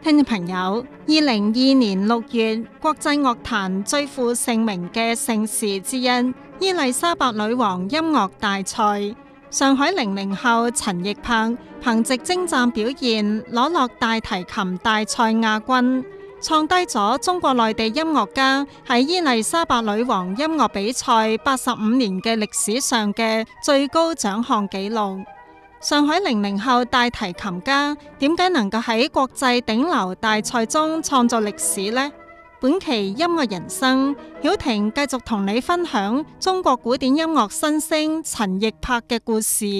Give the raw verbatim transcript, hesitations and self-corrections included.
聽眾朋友，二零二二年六月，國際樂壇最負盛名嘅盛事之一——伊麗莎白女王音樂大賽，上海零零後陳奕柏憑藉精湛表現攞落大提琴大賽亞軍，創低咗中國內地音樂家喺伊麗莎白女王音樂比賽八十五年嘅歷史上嘅最高獎項紀錄。上海零零後大提琴家點解能夠喺國際頂流大賽中創造歷史呢？本期音樂人生，曉婷繼續同你分享中國古典音樂新星陳奕柏嘅故事。